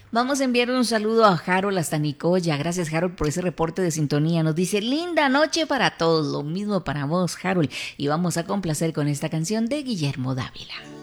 Vamos a enviar un saludo a Harold hasta Nicoya. Gracias, Harold, por ese reporte de sintonía. Nos dice, linda noche para todos. Lo mismo para vos, Harold. Y vamos a complacer con esta canción de Guillermo Dávila.